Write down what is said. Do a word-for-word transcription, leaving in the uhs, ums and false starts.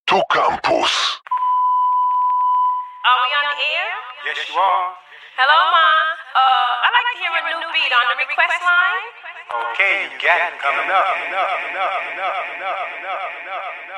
Tu Campus. Are we on the air? Yes, you are. Hello, Ma. Uh, I'd like to hear a new beat on the request line. Okay, you got it. Coming up. Coming up. Coming up. Coming up. Coming up. Coming up.